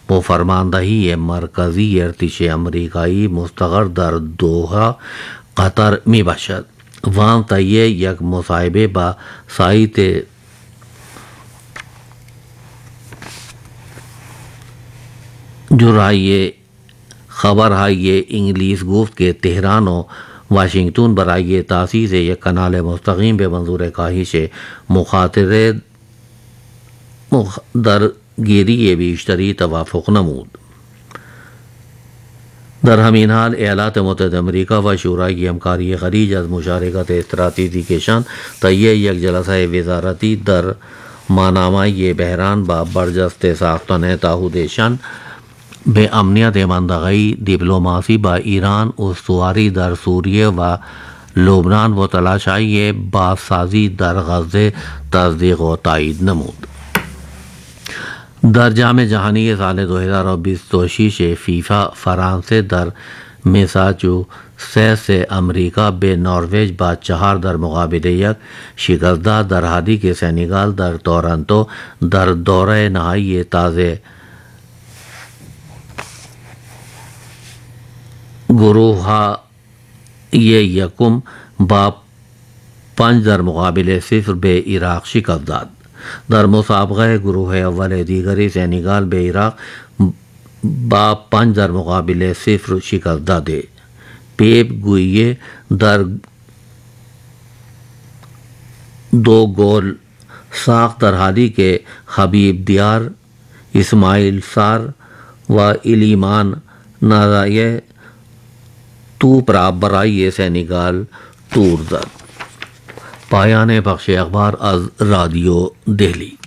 با فرماندهی مرکزی ارتش امریکایی مستقر در دوحه قطر می باشد. وان تهیه یک مصاحبه با سایت جرائے خبر های انگلیس گفت کہ تہران و واشنگتن برای تاسیس یک کانال مستقیم به منظور کاهش مخاطره در گیری بیشتری توافق نمود. در همین حال ایالات متحده امریکا و شورای همکاری خلیج از مشارکت استراتژیکشان تهیه یک جلسه وزارتی در مانامه بحران با برجسته ساختن تعهدشان به امنیت منطقه‌ای، دیپلماسی با ایران، استواری در سوریه و لبنان و تلاش‌های بازسازی در غزه تصدیق و تایید نمود. در جام جهانی سال 2026 فیفا فرانسه در میساچوست امریکا به نروژ با 4-1 شکست داد. در حالی که سنگال در تورنتو در دوره نهایی تازه گروه یکم با 5-0 به عراق شکست داد. در مسابقه گروه اول دیگری سنگال به عراق با 5-0 شکست داده. پیپ گویه در 2 گل ساخت، در حالی که حبیب دیار، اسماعیل سار و ایلیمان نازایه توپ را برای سنگال تور زد. پایان بخش اخبار از رادیو دہلی.